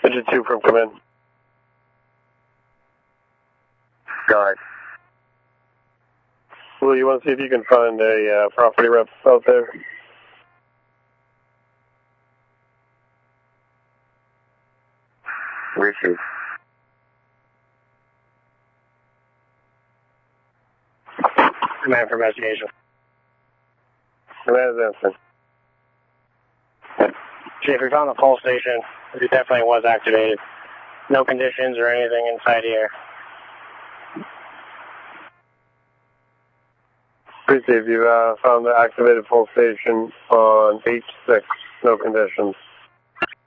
Digit 2 from command. Go ahead. Well, you want to see if you can find a property rep out there? Receive. Command for investigation. Command is answering. Chief, we found the pulse station. It definitely was activated. No conditions or anything inside here. Receive. You found the activated pulse station on H6. No conditions.